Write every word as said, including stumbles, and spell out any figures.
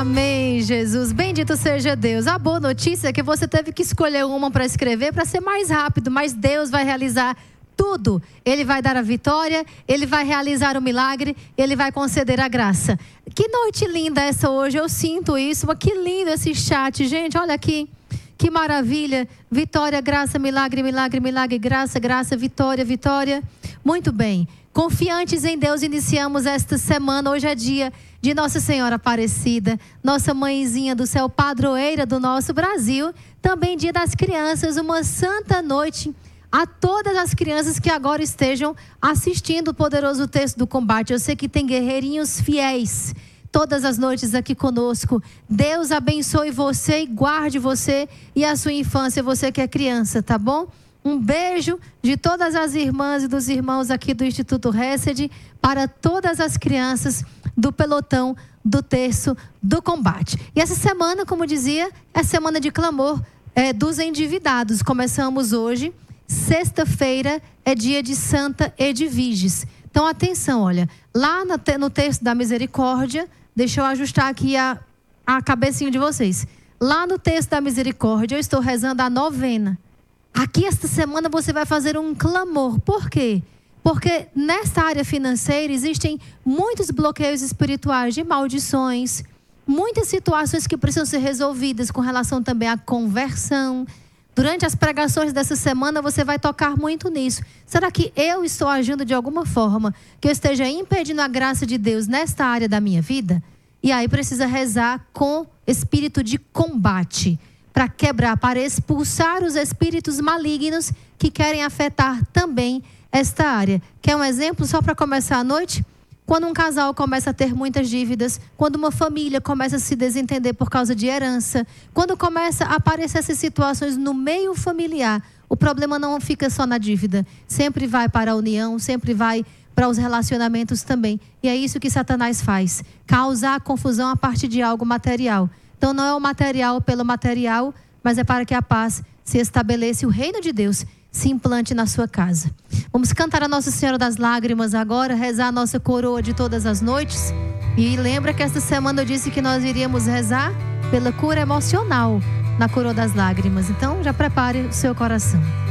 Amém, Jesus. Bendito seja Deus. A boa notícia é que você teve que escolher uma para escrever para ser mais rápido, mas Deus vai realizar tudo. Ele vai dar a vitória, Ele vai realizar o milagre, Ele vai conceder a graça. Que noite linda essa hoje, eu sinto isso. Mas que lindo esse chat, gente, olha aqui. Que maravilha. Vitória, graça, milagre, milagre, milagre, graça, graça, vitória, vitória. Muito bem. Confiantes em Deus, iniciamos esta semana. Hoje é dia de Nossa Senhora Aparecida, nossa mãezinha do céu, padroeira do nosso Brasil. Também dia das crianças, uma santa noite a todas as crianças que agora estejam assistindo o poderoso texto do combate. Eu sei que tem guerreirinhos fiéis todas as noites aqui conosco. Deus abençoe você e guarde você e a sua infância, você que é criança, tá bom? Um beijo de todas as irmãs e dos irmãos aqui do Instituto Hesed para todas as crianças do pelotão do terço do combate. E essa semana, como dizia, é semana de clamor é, dos endividados. Começamos hoje, sexta-feira é dia de Santa Edviges. Então atenção, olha, lá no texto da misericórdia, deixa eu ajustar aqui a, a cabecinha de vocês. Lá no texto da misericórdia eu estou rezando a novena. Aqui esta semana você vai fazer um clamor. Por quê? Porque nessa área financeira existem muitos bloqueios espirituais de maldições, muitas situações que precisam ser resolvidas com relação também à conversão. Durante as pregações dessa semana você vai tocar muito nisso. Será que eu estou agindo de alguma forma que eu esteja impedindo a graça de Deus nesta área da minha vida? E aí precisa rezar com espírito de combate, para quebrar, para expulsar os espíritos malignos que querem afetar também esta área. Quer um exemplo só para começar a noite? Quando um casal começa a ter muitas dívidas, quando uma família começa a se desentender por causa de herança, quando começa a aparecer essas situações no meio familiar, o problema não fica só na dívida, sempre vai para a união, sempre vai para os relacionamentos também. E é isso que Satanás faz, causar confusão a partir de algo material. Então não é o material pelo material, mas é para que a paz se estabeleça e o reino de Deus se implante na sua casa. Vamos cantar a Nossa Senhora das Lágrimas agora, rezar a nossa coroa de todas as noites. E lembra que esta semana eu disse que nós iríamos rezar pela cura emocional na coroa das lágrimas. Então já prepare o seu coração.